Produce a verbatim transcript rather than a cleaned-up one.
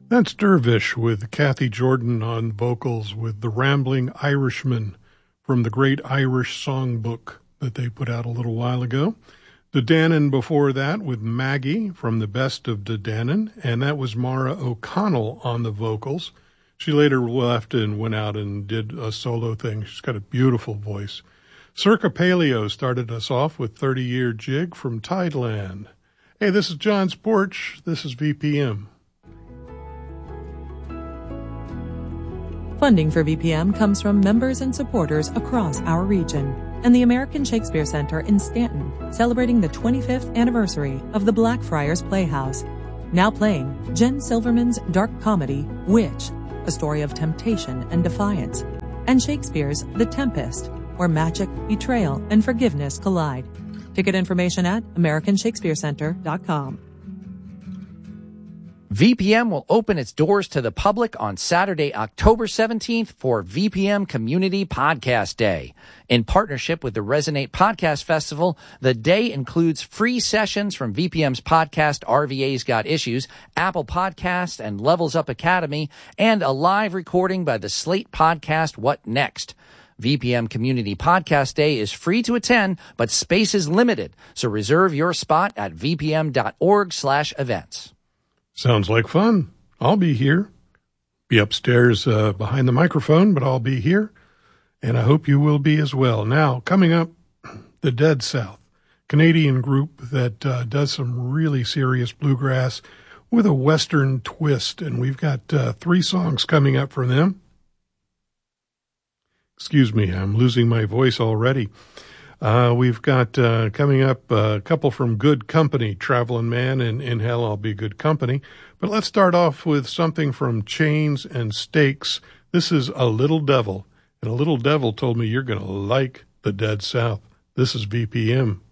That's Dervish with Kathy Jordan on vocals with The Rambling Irishman from the Great Irish Songbook that they put out a little while ago. Dedanan before that with Maggie from the Best of Dedanan, and that was Mara O'Connell on the vocals. She later left and went out and did a solo thing. She's got a beautiful voice. Circa Paleo started us off with thirty-year Jig from Tideland. Hey, this is John's Porch. This is V P M. Funding for V P M comes from members and supporters across our region and the American Shakespeare Center in Stanton, celebrating the twenty-fifth anniversary of the Blackfriars Playhouse. Now playing Jen Silverman's dark comedy, Witch, a story of temptation and defiance, and Shakespeare's The Tempest, where magic, betrayal, and forgiveness collide. Ticket information at american shakespeare center dot com. V P M will open its doors to the public on Saturday, October seventeenth for V P M Community Podcast Day. In partnership with the Resonate Podcast Festival, the day includes free sessions from V P M's podcast R V A's Got Issues, Apple Podcasts, and Levels Up Academy, and a live recording by the Slate podcast What Next? V P M Community Podcast Day is free to attend, but space is limited, so reserve your spot at v p m dot org slash events. Sounds like fun. I'll be here. Be upstairs uh, behind the microphone, but I'll be here. And I hope you will be as well. Now, coming up, the Dead South, Canadian group that uh, does some really serious bluegrass with a Western twist. And we've got uh, three songs coming up from them. Excuse me, I'm losing my voice already. Uh, we've got uh, coming up uh, a couple from Good Company, Traveling Man and In Hell I'll Be Good Company. But let's start off with something from Chains and Stakes. This is A Little Devil. And A Little Devil told me you're going to like the Dead South. This is V P M.